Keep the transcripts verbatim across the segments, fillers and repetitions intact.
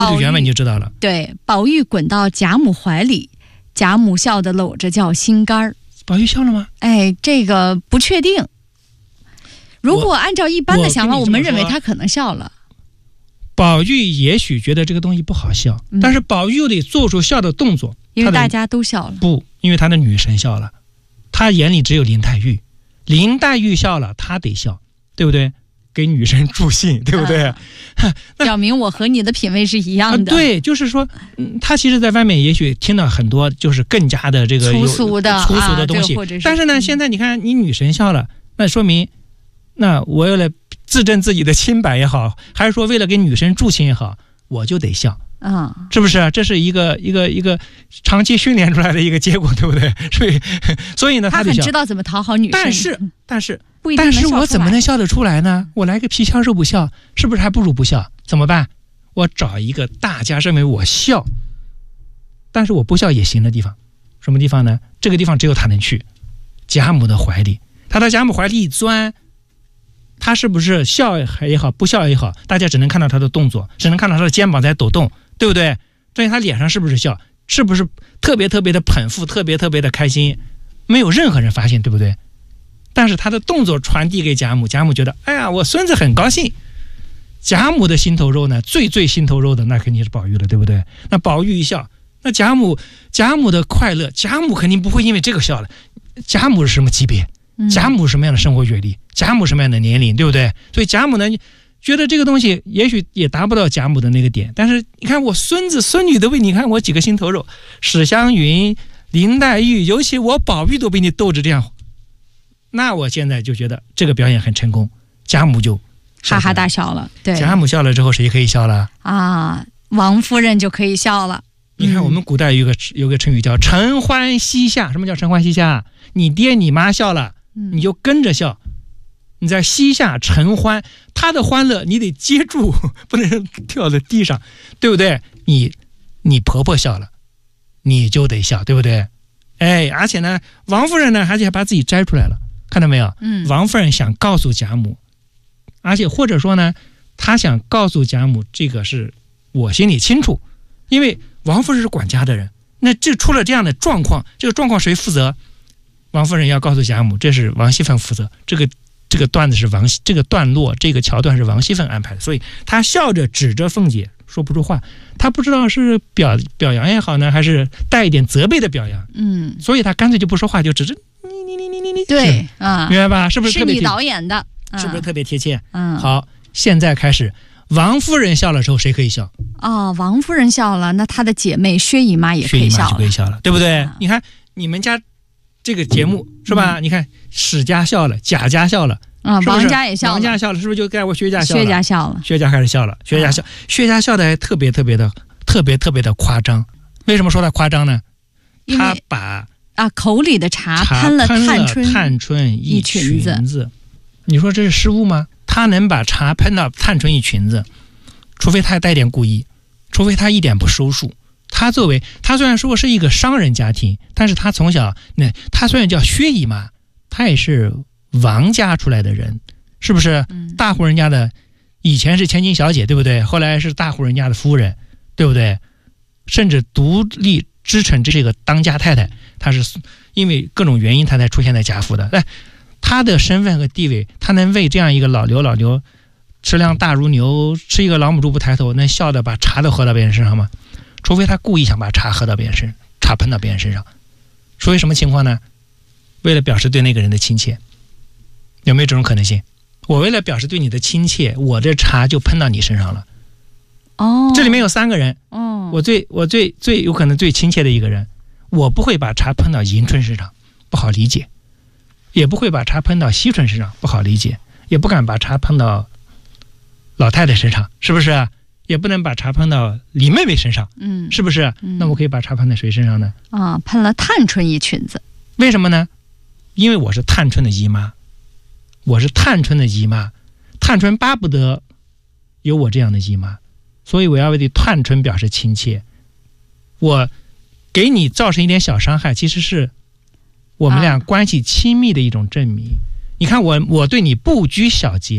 这原文你就知道了。 对，宝玉滚到贾母怀里，贾母笑得搂着叫心肝儿。 宝玉笑了吗？ 哎，这个不确定。如果按照一般的想法， 我, 我们认为他可能笑了。 宝玉也许觉得这个东西不好笑，嗯、但是宝玉又得做出笑的动作， 因为大家都笑了。 不，因为他的女神笑了，他眼里只有林黛玉，林黛玉笑了，他得笑，对不对？给女神助兴，对不对？啊、 表明我和你的品味是一样的。 啊、对，就是说，嗯，他其实在外面也许听到很多就是更加的这个粗俗的粗俗的东西， 啊、是但是呢，现在你看你女神笑了，那说明，那我为了自证自己的清白也好，还是说为了给女神助兴也好，我就得笑。 啊、嗯， 是不是？这是一个一个一个长期训练出来的一个结果，对不对？所以，所以呢， 他很知道怎么讨好女生。 但是，但是， 不一定但是我怎么能笑得出来呢？我来个皮笑肉不笑，是不是还不如不笑？怎么办？我找一个大家认为我笑，但是我不笑也行的地方。什么地方呢？这个地方只有他能去，贾母的怀里。他到贾母怀里一钻。他是不是笑也好，不笑也好，大家只能看到他的动作，只能看到他的肩膀在抖动，对不对？所以他脸上是不是笑，是不是特别特别的捧腹，特别特别的开心，没有任何人发现，对不对？但是他的动作传递给贾母，贾母觉得，哎呀，我孙子很高兴。贾母的心头肉呢，最最心头肉的那肯定是宝玉了，对不对？那宝玉一笑，那贾母贾母的快乐，贾母肯定不会因为这个笑了。贾母是什么级别？贾母什么样的生活阅历，贾母什么样的年龄，对不对？所以贾母呢觉得这个东西也许也达不到贾母的那个点，但是你看我孙子孙女都被你看我几个心头肉，史湘云、林黛玉，尤其我宝玉都被你逗着这样，那我现在就觉得这个表演很成功，贾母就哈哈大笑了。对， 贾母笑了之后，谁可以笑了啊？王夫人就可以笑了。 你看我们古代有个有个成语叫承欢膝下，什么叫承欢膝下？你爹你妈笑了，你就跟着笑，你在膝下承欢，他的欢乐你得接住，不能掉在地上，对不对？你你婆婆笑了，你就得笑，对不对？哎，而且呢，王夫人呢，而且还把自己摘出来了，看到没有？嗯，王夫人想告诉贾母，而且或者说呢，她想告诉贾母，这个是我心里清楚，因为王夫人是管家的人，那这出了这样的状况，这个状况谁负责？王夫人要告诉贾母，这是王熙凤负责，这个这个段子是王这个段落这个桥段是王熙凤安排的，所以她笑着指着凤姐说不出话，她不知道是表表扬也好呢，还是带一点责备的表扬，嗯，所以她干脆就不说话，就指着你你你你你， 对啊， 明白吧？是不是特别是你导演的？ 是不是特别贴切？ 嗯， 好，现在开始，王夫人笑了之后，谁可以笑？ 哦，王夫人笑了，那她的姐妹薛姨妈也可以笑了， 薛姨妈就可以笑了，对不对？啊、你看你们家。这个节目是吧？嗯、你看史家笑了，贾家笑了， 啊、嗯，王家也笑了， 王家笑了，是不是就该我薛家笑了？ 薛家笑了， 薛家开始笑了，薛家笑，啊、薛家笑的还特别特别的特别特别的夸张。为什么说他夸张呢？他把啊口里的茶喷了探春探春一裙子， 子你说这是失误吗？他能把茶喷到探春一裙子，除非他带点故意，除非他一点不收束。他作为他虽然说是一个商人家庭，但是他从小那他虽然叫薛姨妈，他也是王家出来的人，是不是？嗯、大户人家的，以前是千金小姐，对不对？后来是大户人家的夫人，对不对？甚至独立支撑这个当家太太，她是因为各种原因她才出现在贾府的。哎，她的身份和地位，她能为这样一个老刘老刘吃辆大如牛，吃一个老母猪不抬头，能笑的把茶都喝到别人身上吗？除非他故意想把茶喝到别人身上，茶喷到别人身上。除非什么情况呢？为了表示对那个人的亲切，有没有这种可能性？我为了表示对你的亲切，我这茶就喷到你身上了。 哦， 这里面有三个人。哦，我最我最最有可能最亲切的一个人，我不会把茶喷到迎春身上，不好理解；也不会把茶喷到惜春身上，不好理解；也不敢把茶喷到老太太身上，是不是？也不能把茶喷到李妹妹身上，嗯，是不是？嗯、那我可以把茶喷在谁身上呢？ 啊，喷了探春一裙子。 为什么呢？因为我是探春的姨妈，我是探春的姨妈，探春巴不得有我这样的姨妈，所以我要为对探春表示亲切。我给你造成一点小伤害，其实是我们俩关系亲密的一种证明。啊、你看我，我对你不拘小节，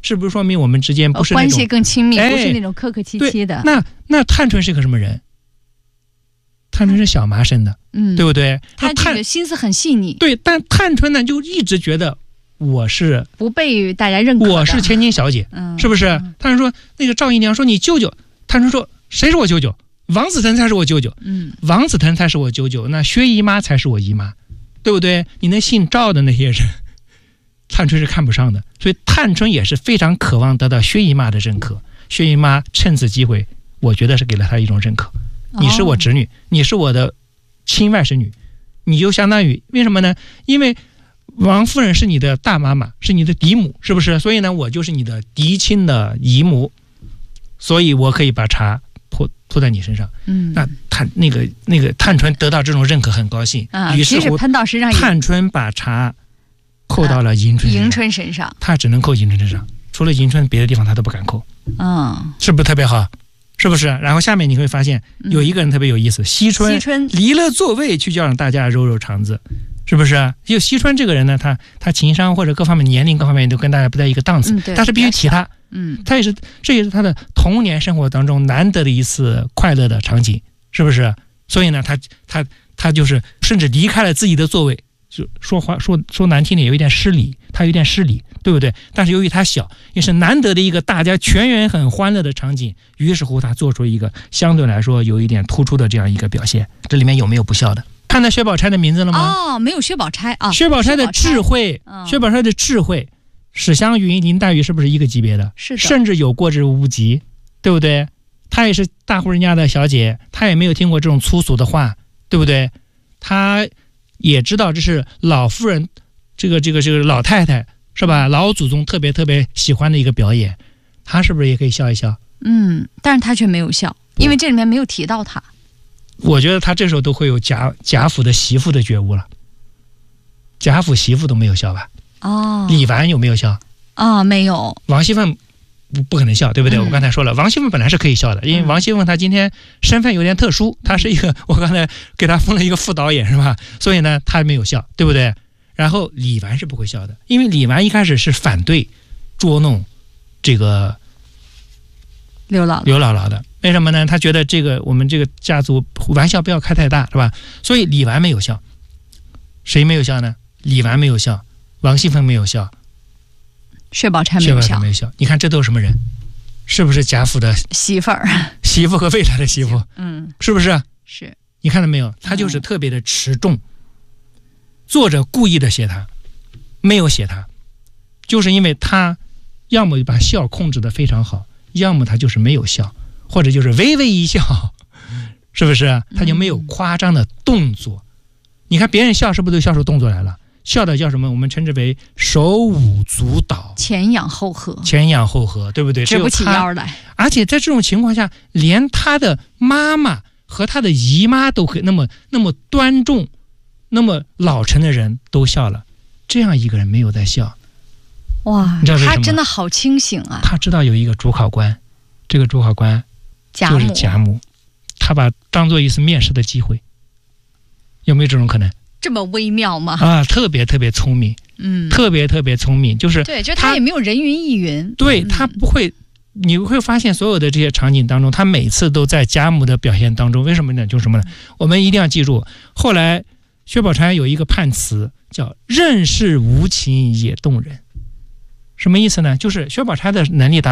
是不是说明我们之间不是那种、 关系更亲密、 哎、 不是那种客客气气的？ 那那探春是个什么人？探春是小麻生的，嗯，对不对？ 他这个心思很细腻。 对，但探春呢，就一直觉得我是不被大家认可的， 我是千金小姐，嗯，是不是？嗯、探春说，那个赵姨娘说你舅舅，探春说谁是我舅舅？王子腾才是我舅舅，嗯，王子腾才是我舅舅，那薛姨妈才是我姨妈，对不对？你那姓赵的那些人，探春是看不上的，所以探春也是非常渴望得到薛姨妈的认可。薛姨妈趁此机会，我觉得是给了她一种认可。你是我侄女，你是我的亲外甥女，你就相当于为什么呢？因为王夫人是你的大妈妈，是你的嫡母，是不是？所以呢，我就是你的嫡亲的姨母，所以我可以把茶泼泼在你身上。嗯，那探那个那个探春得到这种认可，很高兴。 啊， 于是乎， 喷到身上， 探春把茶扣到了迎春迎春身上， 她只能扣迎春身上，除了迎春，别的地方她都不敢扣。嗯，是不是特别好？是不是？然后下面你会发现有一个人特别有意思，惜春离了座位去叫让大家揉揉肠子，是不是？就惜春这个人呢，他他情商或者各方面年龄各方面都跟大家不在一个档次，嗯、但是必须提他。嗯，他也是，这也是他的童年生活当中难得的一次快乐的场景，是不是？所以呢，他他他就是甚至离开了自己的座位，就说话说说难听点，有一点失礼，他有点失礼。对不对？但是由于他小，也是难得的一个大家全员很欢乐的场景，于是乎他做出一个相对来说有一点突出的这样一个表现。这里面有没有不孝的？看到薛宝钗的名字了吗？ 哦，没有薛宝钗啊。 薛宝钗的智慧，薛宝钗的智慧，史湘云、林黛玉是不是一个级别的？ 是的， 甚至有过之无不及，对不对？她也是大户人家的小姐，她也没有听过这种粗俗的话，对不对？她也知道这是老夫人，这个这个这个老太太。是吧？老祖宗特别特别喜欢的一个表演，他是不是也可以笑一笑？ 嗯，但是他却没有笑，因为这里面没有提到他。 我觉得他这时候都会有贾贾府的媳妇的觉悟了。贾府媳妇都没有笑吧？哦，李纨有没有笑？ 啊，没有。 王熙凤不不可能笑，对不对？嗯、我刚才说了，王熙凤本来是可以笑的，因为王熙凤她今天身份有点特殊，她是一个我刚才给她封了一个副导演，是吧？所以呢，她没有笑，对不对？然后李纨是不会笑的，因为李纨一开始是反对捉弄这个刘姥刘姥姥的，为什么呢？他觉得这个我们这个家族玩笑不要开太大，是吧？所以李纨没有笑，谁没有笑呢？李纨没有笑，王熙凤没有笑， 薛宝钗没有笑， 没有笑。你看这都是什么人？是不是贾府的媳妇儿？ 媳妇和未来的媳妇，嗯，是不是？ 是。 你看到没有？他就是特别的持重。作者故意的写他，没有写他，就是因为他要么把笑控制的非常好，要么他就是没有笑，或者就是微微一笑，是不是？他就没有夸张的动作。嗯、你看别人笑是不是都笑出动作来了？笑的叫什么？我们称之为手舞足蹈， 前仰后合， 前仰后合，对不对？ 直不起腰来。 而且在这种情况下，连他的妈妈和他的姨妈都可以那么那么端重。那么老成的人都笑了，这样一个人没有在笑， 哇！ 你知道为什么？ 他真的好清醒啊！ 他知道有一个主考官，这个主考官就是贾母，他把当做一次面试的机会，有没有这种可能？ 这么微妙吗？ 啊，特别特别聪明，嗯，特别特别聪明，就是对，就他也没有人云亦云， 对、嗯、他不会。你会发现所有的这些场景当中，他每次都在贾母的表现当中。为什么呢？就是什么呢？我们一定要记住，后来。薛宝钗有一个判词叫“任是无情也动人”，什么意思呢？就是薛宝钗的能力达